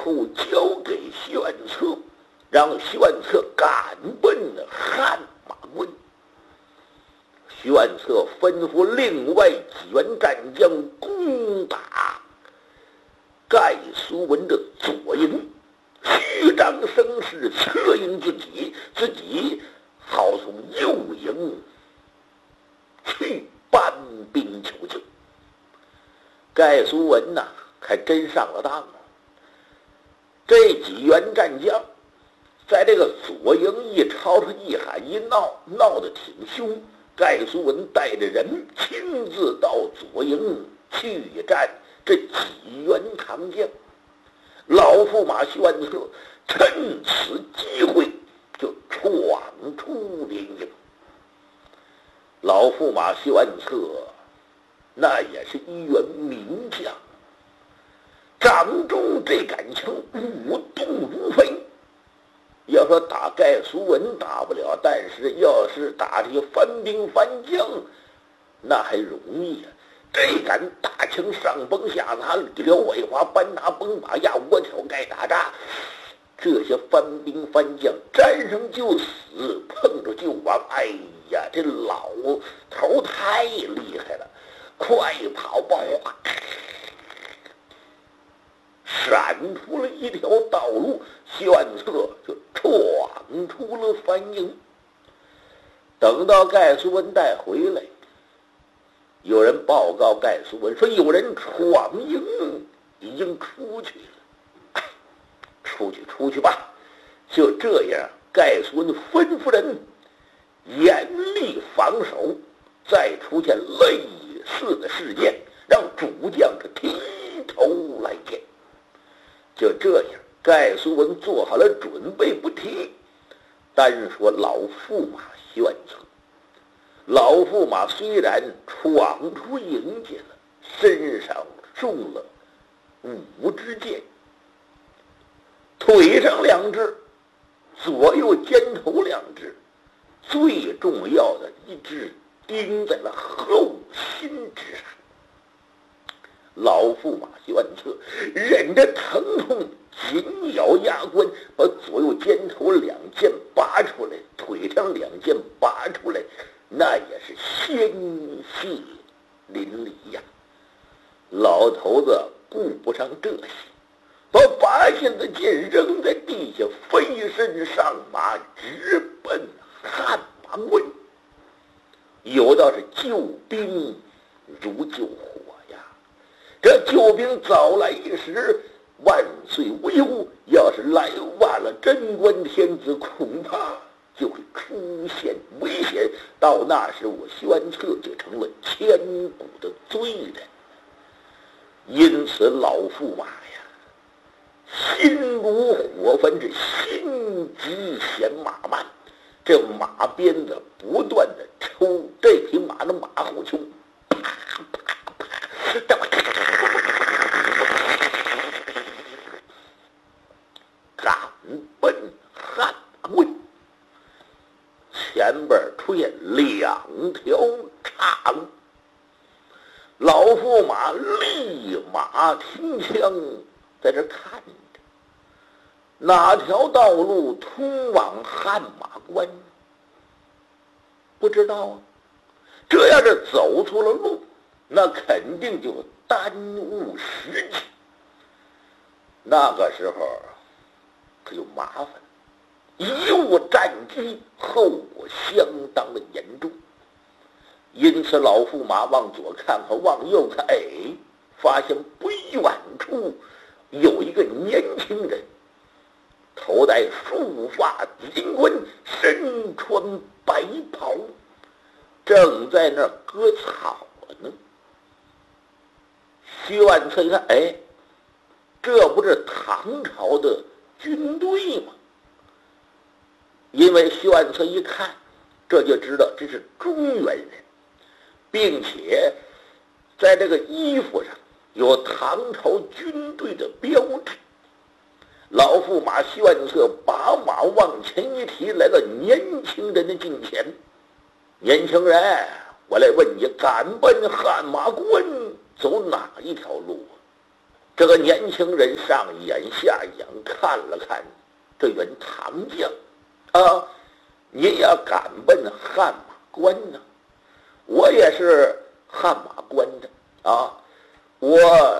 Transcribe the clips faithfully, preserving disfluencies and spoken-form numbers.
头交给徐万策，让徐万策赶奔汗马关。徐万策吩咐另外几员战将攻打盖苏文的左营，虚张声势，策应自己，自己好从右营去搬兵求救。盖苏文呐，还真上了当了。这几员战将在这个左营一吵吵一喊一闹，闹得挺凶。盖苏文带着人亲自到左营去战这几员扛将。老驸马徐万策趁此机会就闯出连营。老驸马徐万策那也是一员名将，掌中这杆枪舞动如飞。要说打盖苏文打不了，但是要是打这些番兵番将那还容易啊。这杆大枪上崩下砸，里撩外滑，搬拿崩马压，窝挑盖打扎，这些番兵番将沾上就死，碰着就亡。哎呀，这老头太厉害了，快跑吧！闪出了一条道路，徐万策就闯出了番营。等到盖苏文带回来，有人报告盖苏文说有人闯营，已经出去了。出去出去吧。就这样，盖苏文吩咐人严厉防守，再出现类似的事件，让主将是提头来见。就这样，盖苏文做好了准备不提。单说老驸马徐万策，老驸马虽然闯出营去了，身上中了五支箭，腿上两支，左右肩头两支，最重要的一支钉在了后心之上。老驸马徐万策忍着疼痛，紧咬牙关，把左右肩头两箭拔出来，腿上两箭拔出来，那也是鲜血淋漓呀。老头子顾不上这些，把拔下的箭扔在地下，飞身上马，直奔汗马关。有道是救兵如救火呀，这救兵早来一时，万岁无忧；要是来晚了，贞观天子恐怕就会出现危险。到那时，我徐万策就成了千古的罪人。因此，老驸马呀，心如火焚，这心急嫌马慢，这马鞭子不断的抽这匹马的马后胸，啪啪啪，这么赶奔汗马关。前边出现两条岔路，老驸马立马停枪，在这看着哪条道路通往汗马关，不知道啊。这要是走错了路，那肯定就耽误时机，那个时候可就麻烦了，贻误战机，后果相当的严重。因此老驸马往左看看，往右看，哎，发现不远处有一个年轻人，头戴束发金冠，身穿白袍，正在那儿割草呢。徐万策一看，哎，这不是唐朝的军队吗？因为徐万策一看，这就知道这是中原人，并且在这个衣服上有唐朝军队的标志。老驸马徐万策把马往前一提，来到年轻人的近前。年轻人，我来问你，赶奔汗马关走哪一条路啊？ 这个年轻人上眼下眼看了看这员唐将，啊，您要敢奔汗马关呢？我也是汗马关的啊，我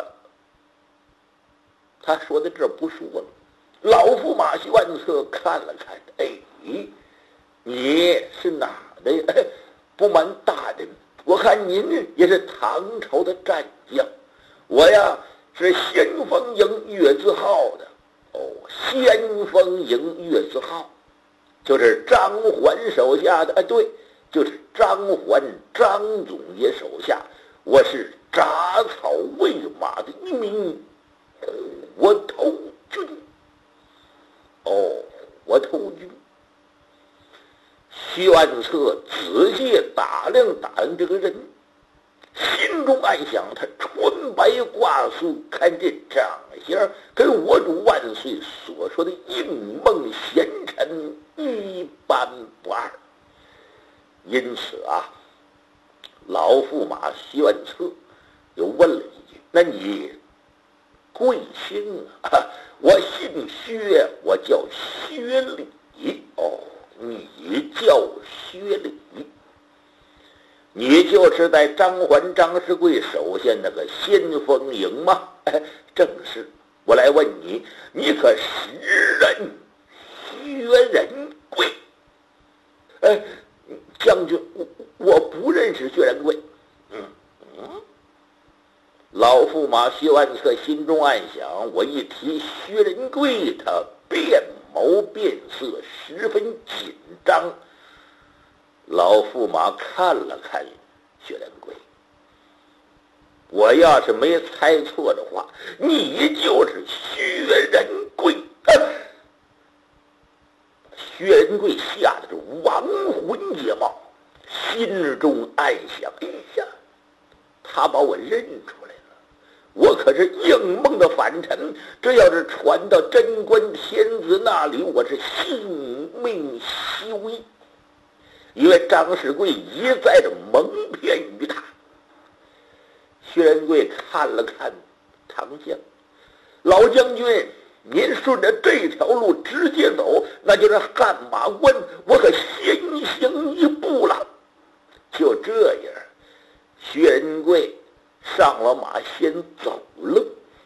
他说到这儿不说了。老驸马徐万策看了看，哎，你是哪的呀？哎，不瞒大人，我看您也是唐朝的战将，我呀是先锋营月字号的。哦，先锋营月字号，就是张环手下的，哎，对，就是张环张总爷手下，我是铡草喂马的一名火头军。哦，火头军。徐万策仔细打量打量这个人，心中暗想，他穿白挂素，看这长相跟我主万岁所说的应梦贤臣一般不二。因此啊，老驸马徐万策又问了一句：那你贵姓啊？我姓薛，我叫薛礼。哦，你叫薛礼，你就是在张环张世贵手下那个先锋营吗？哎，正是。我来问你，你可识人薛仁贵？哎，将军，我我不认识薛仁贵。嗯嗯。老驸马薛万策心中暗想，我一提薛仁贵，他变谋变色，十分紧张。老驸马看了看薛仁贵，我要是没猜错的话，你就是薛仁贵。啊、薛仁贵吓得是亡魂皆冒，心中暗想：哎呀，他把我认出来了，我可是应梦的反臣，这要是传到贞观天子那里，我是性命稀微。因为张世贵一再的蒙骗于他。薛仁贵看了看唐将，老将军，您顺着这条路直接走，那就是汗马关，我可先行一步了。就这样，薛仁贵上了马，先走了。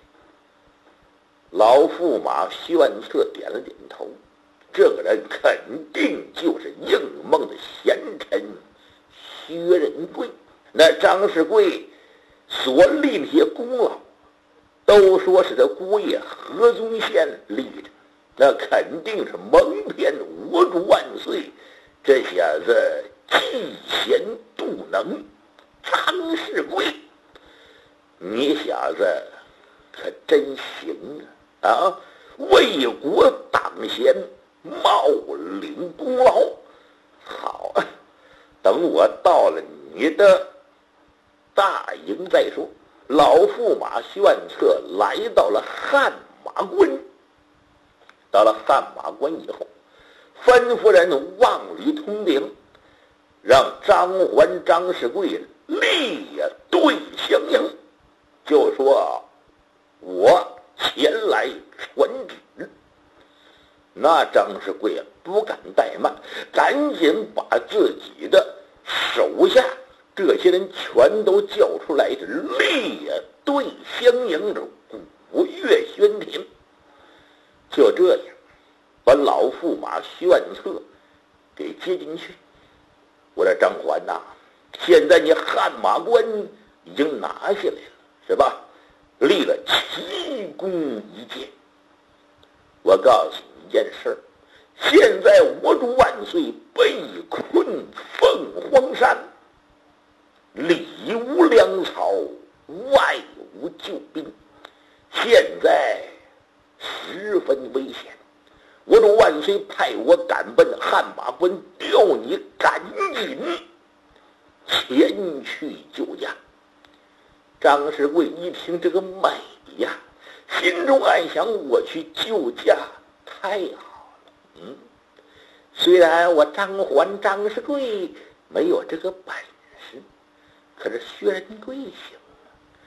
老驸马薛万策点了点头，这个人肯定就是应梦的贤臣薛仁贵。那张世贵所立的些功劳，都说是他姑爷何宗宪立的，那肯定是蒙骗我主万岁。这小子嫉贤妒能，张世贵，你小子可真行啊！啊，为国挡贤，冒领功劳。好啊，等我到了你的大营再说。老驸马薛万策来到了汗马关，到了汗马关以后，吩咐人往里通禀，让张环张世贵列队相迎，就说我前来传旨。那张世贵啊，不敢怠慢，赶紧把自己的手下这些人全都叫出来，是列队相迎着，鼓乐喧天。就这样，把老驸马薛万策给接进去。我说张环呐、啊，现在你汗马关已经拿下来了，是吧？立了奇功一件。我告诉你一件事，现在我主万岁被困凤凰山，里无粮草，外无救兵，现在十分危险。我主万岁派我赶奔汗马关，调你赶紧前去救驾。张世贵一听这个美呀，心中暗想：我去救驾太好了。嗯，虽然我张环张世贵没有这个本事，可是薛仁贵行啊。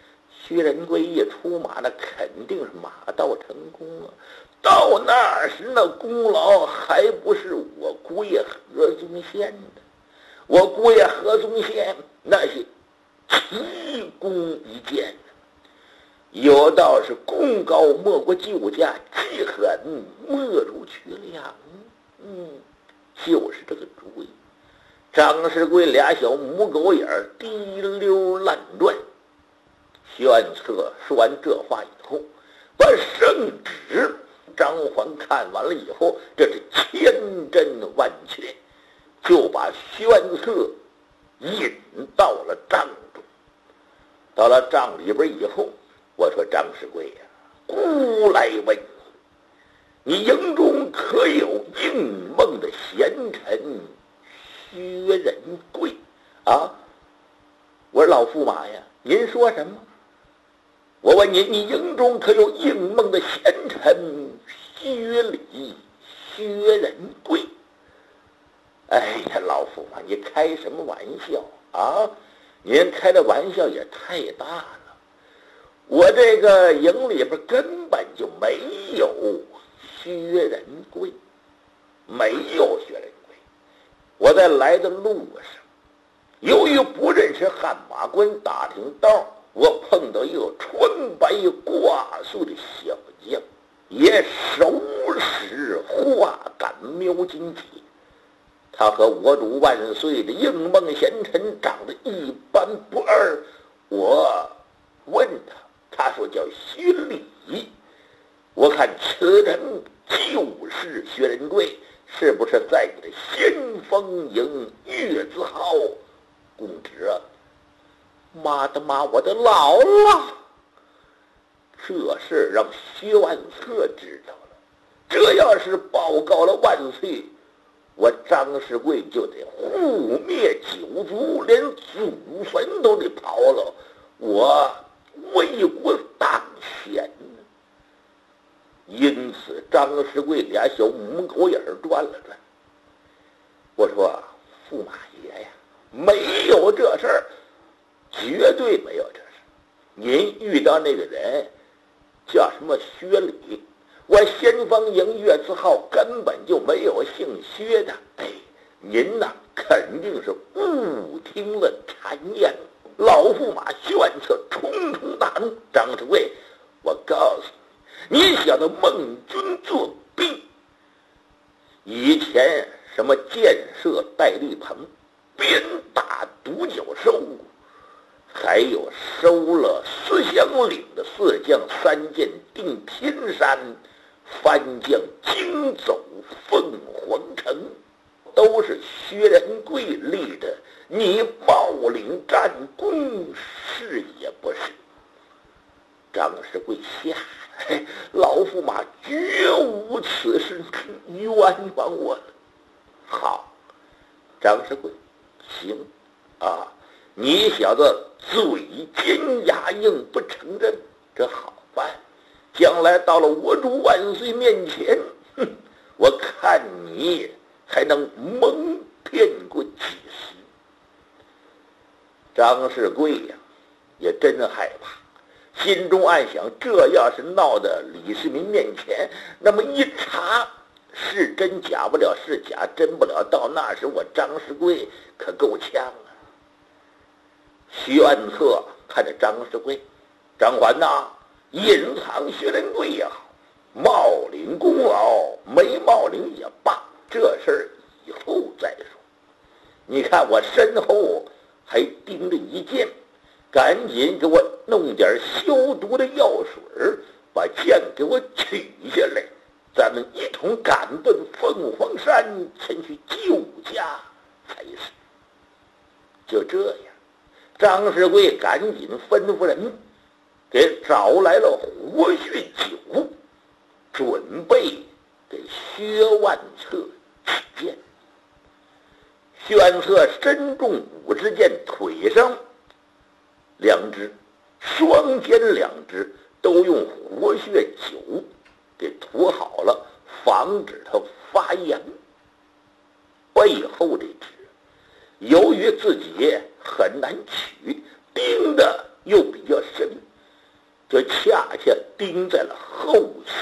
薛仁贵一出马，那肯定是马到成功啊！到那时那功劳还不是我姑爷何宗宪的？我姑爷何宗宪那是奇功一件，有道是功高莫过救驾，记狠莫如取粮。嗯，就是这个主意。张世贵俩小母狗眼儿滴溜乱转。薛万策说完这话以后，把圣旨张环看完了以后，这是千真万确，就把薛万策引到了帐中。到了帐里边以后，我说张世贵呀、啊，孤来问你，你营中可有应梦的贤臣薛仁贵啊？我说老驸马呀，您说什么？我问你，你营中可有应梦的贤臣薛礼、薛仁贵？哎呀，老驸马，你开什么玩笑啊？您开的玩笑也太大了。我这个营里边根本就没有薛仁贵，没有薛仁贵。我在来的路上，由于不认识汗马关，打听道，我碰到一个穿白挂素的小将，也手使花杆瞄金戟。他和我主万岁的应梦贤臣长得一般不二。我问他，他说叫薛礼。我看此人就是薛仁贵，是不是在你的先锋营月字号供职啊？妈的妈，我的姥姥！这事让薛万策知道了，这要是报告了万岁，我张世贵就得护灭九族，连祖坟都得刨了，我为国当先呢。因此张世贵俩小母狗眼转了转。我说驸马爷呀，没有这事儿，绝对没有这事。您遇到那个人叫什么薛礼，我先锋营月字号根本就没有姓薛的。哎，您呐肯定是误听了谗言。老驸马薛万策冲冲大怒，张世贵，我告诉你，你小子孟军作弊，以前什么建设戴笠棚，鞭打独角兽，还有收了思乡岭的四将三箭定天山，翻将惊走凤凰城，都是薛仁贵立的，你冒领战功，是也不是？张世贵吓了，老驸马绝无此事，冤枉我了。好，张世贵，行啊，你小子嘴尖牙硬不承认，这好办。将来到了我主万岁面前，哼，我看你还能蒙骗过几时？张世贵呀、啊，也真害怕，心中暗想：这要是闹到李世民面前，那么一查是真假不了，是假真不了，到那时我张世贵可够呛啊！薛万策看着张世贵，张环呐，隐藏薛仁贵也好，冒领功劳没冒领也罢，这事儿以后再说。你看我身后还盯着一箭，赶紧给我弄点消毒的药水，把箭给我取下来，咱们一同赶奔凤凰山前去救驾才是。就这样，张世贵赶紧吩咐人给找来了活血酒，准备给薛万策起箭。薛万策身中五支箭，腿上两支，双肩两支都用活血酒给涂好了，防止它发炎。背后这支由于自己很难取，钉的又比较深， 钉在了后